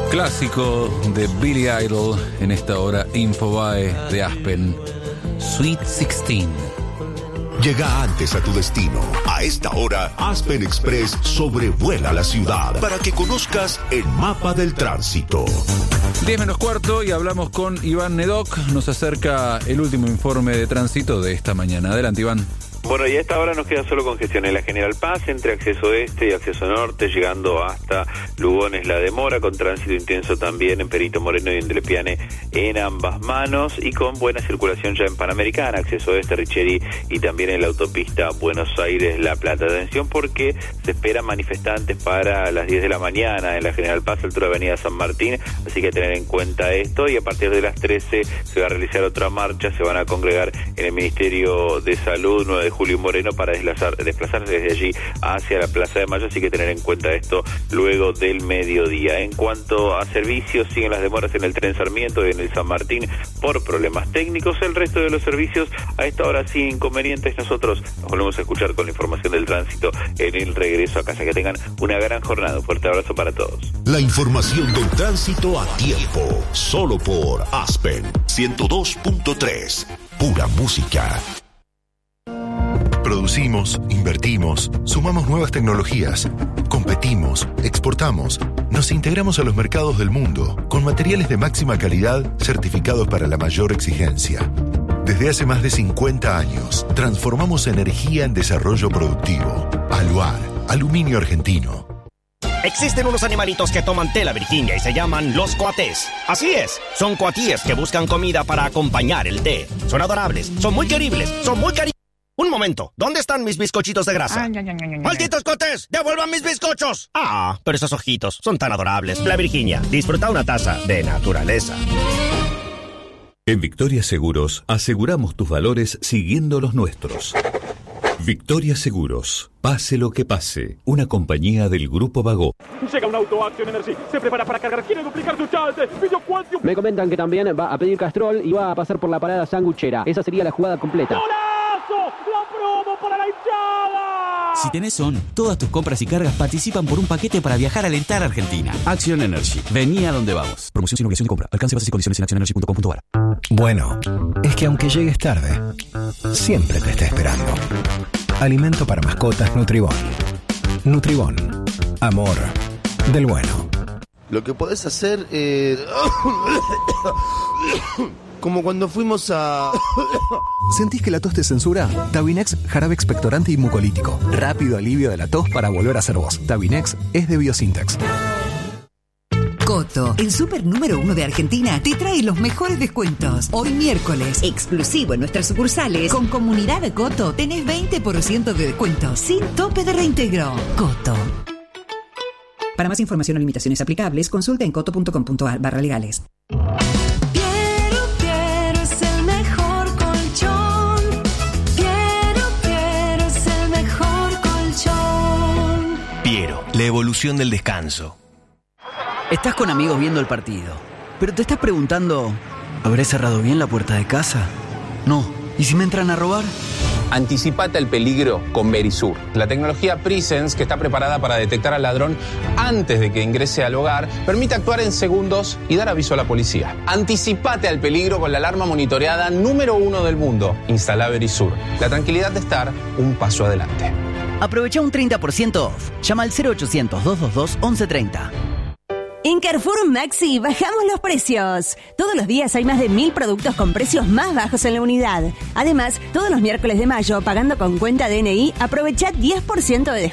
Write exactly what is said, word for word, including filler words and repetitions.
Clásico de Billy Idol en esta hora Infobae de Aspen, Sweet dieciséis. Llega antes a tu destino. A esta hora, Aspen Express sobrevuela la ciudad para que conozcas el mapa del tránsito. diez menos cuarto y hablamos con Iván Nedoc. Nos acerca el último informe de tránsito de esta mañana. Adelante, Iván. Bueno, y a esta hora nos queda solo congestión en la General Paz, entre acceso este y acceso norte, llegando hasta Lugones La Demora, con tránsito intenso también en Perito Moreno y en Lepiane en ambas manos, y con buena circulación ya en Panamericana, acceso este, Richeri, y también en la autopista Buenos Aires-La Plata. Atención porque se esperan manifestantes para las diez de la mañana en la General Paz, altura de Avenida San Martín, así que tener en cuenta esto, y a partir de las trece se va a realizar otra marcha, se van a congregar en el Ministerio de Salud, nueve de Julio Moreno, para desplazar, desplazarse desde allí hacia la Plaza de Mayo, así que tener en cuenta esto luego del mediodía. En cuanto a servicios, siguen las demoras en el tren Sarmiento y en el San Martín por problemas técnicos. El resto de los servicios a esta hora sin inconvenientes. Nosotros nos volvemos a escuchar con la información del tránsito en el regreso a casa. Que tengan una gran jornada. Un fuerte abrazo para todos. La información del tránsito a tiempo, solo por Aspen ciento dos punto tres, pura música. Producimos, invertimos, sumamos nuevas tecnologías, competimos, exportamos, nos integramos a los mercados del mundo con materiales de máxima calidad certificados para la mayor exigencia. Desde hace más de cincuenta años, transformamos energía en desarrollo productivo. Aluar, aluminio argentino. Existen unos animalitos que toman tela virginia y se llaman los coatés. Así es, son coatíes que buscan comida para acompañar el té. Son adorables, son muy queribles, son muy cari... Un momento, ¿dónde están mis bizcochitos de grasa? Ay, ay, ay, ay, ¡malditos cotés! ¡Devuelvan mis bizcochos! Ah, pero esos ojitos son tan adorables. La Virginia, disfruta una taza de naturaleza. En Victoria Seguros aseguramos tus valores siguiendo los nuestros. Victoria Seguros, pase lo que pase, una compañía del Grupo Vago. Llega un auto Action Energy, se prepara para cargar, quiere duplicar su chance. Me comentan que también va a pedir Castrol y va a pasar por la parada sanguchera. Esa sería la jugada completa. ¡Golazo! ¡La promo para la hinchada! Si tenés Son, todas tus compras y cargas participan por un paquete para viajar a alentar a Argentina. Action Energy, vení a donde vamos. Promoción sin obligación de compra. Alcance, bases y condiciones en action energy punto com punto a r. Bueno, es que aunque llegues tarde, siempre te está esperando. Alimento para mascotas Nutribón. Nutribón. Amor del bueno. Lo que podés hacer es... como cuando fuimos a... ¿Sentís que la tos te censura? Tabinex, jarabe expectorante y mucolítico. Rápido alivio de la tos para volver a ser vos. Tabinex es de Biosintex. Coto, el súper número uno de Argentina, te trae los mejores descuentos. Hoy miércoles, exclusivo en nuestras sucursales, con Comunidad de Coto tenés veinte por ciento de descuento, sin tope de reintegro. Coto. Para más información o limitaciones aplicables, consulta en coto punto com punto a r barra legales. Piero, Piero es el mejor colchón. Piero, Piero es el mejor colchón. Piero, la evolución del descanso. Estás con amigos viendo el partido, pero te estás preguntando, ¿habré cerrado bien la puerta de casa? No. ¿Y si me entran a robar? Anticipate al peligro con Verisur, la tecnología Presence que está preparada para detectar al ladrón antes de que ingrese al hogar, permite actuar en segundos y dar aviso a la policía. Anticipate al peligro con la alarma monitoreada número uno del mundo. Instala Verisur, la tranquilidad de estar un paso adelante. Aprovecha un treinta por ciento off. Llama al cero ochocientos, dos dos dos, once treinta. En Carrefour Maxi bajamos los precios. Todos los días hay más de mil productos con precios más bajos en la unidad. Además, todos los miércoles de mayo, pagando con cuenta D N I, aprovecha diez por ciento de descuento.